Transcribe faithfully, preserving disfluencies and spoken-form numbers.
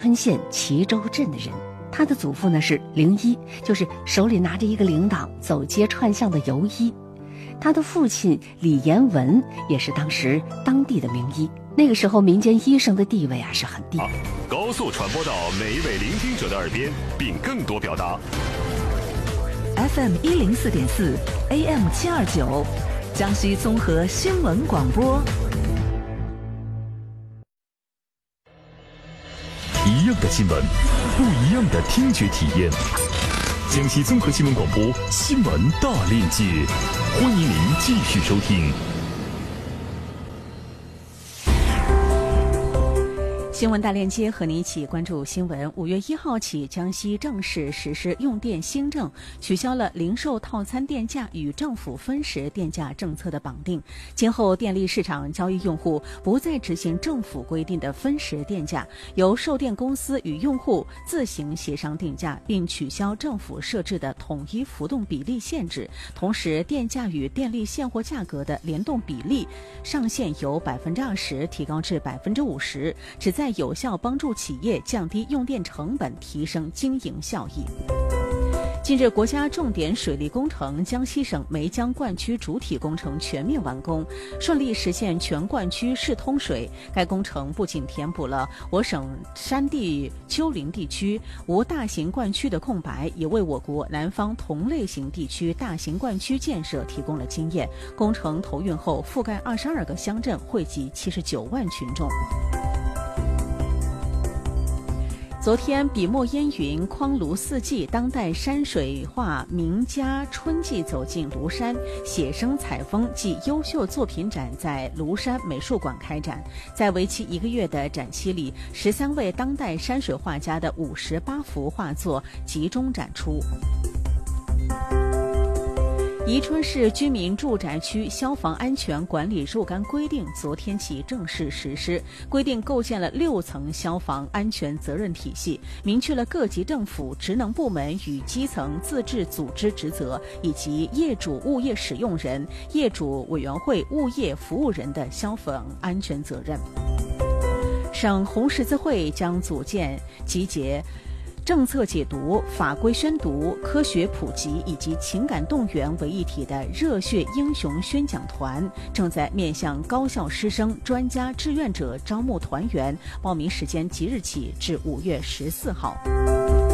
村县齐州镇的人。他的祖父呢是灵医，就是手里拿着一个铃铛走街串巷的游医。他的父亲李延文也是当时当地的名医。那个时候民间医生的地位啊是很低， 高速传播到每一位聆听者的耳边，并更多表达。 F M 一零四点四 A M 七二九，江西综合新闻广播。 一样的新闻，不一样的听觉体验。江西综合新闻广播新闻大链接，欢迎您继续收听。 新闻大链接和您一起关注新闻。五月一号起，江西正式实施用电新政，取消了零售套餐电价与政府分时电价政策的绑定。今后电力市场交易用户不再执行政府规定的分时电价，由售电公司与用户自行协商定价，并取消政府设置的统一浮动比例限制。同时，电价与电力现货价格的联动比例上限由百分之二十提高至百分之五十，旨在有效帮助企业降低用电成本，提升经营效益。近日，国家重点水利工程江西省梅江灌区主体工程全面完工，顺利实现全灌区市通水。该工程不仅填补了我省山地丘陵地区无大型灌区的空白，也为我国南方同类型地区大型灌区建设提供了经验。工程投运后，覆盖二十二个乡镇，惠及七十九万群众。昨天，笔墨烟云、匡庐四季当代山水画名家春季走进庐山，写生采风暨优秀作品展在庐山美术馆开展。在为期一个月的展期里，十三位当代山水画家的五十八幅画作集中展出。宜春市居民住宅区消防安全管理若干规定昨天起正式实施，规定构建了六层消防安全责任体系，明确了各级政府职能部门与基层自治组织职责，以及业主物业使用人、业主委员会物业服务人的消防安全责任。省红十字会将组建集结政策解读、法规宣读、科学普及以及情感动员为一体的热血英雄宣讲团，正在面向高校师生、专家、志愿者招募团员，报名时间即日起至五月十四号。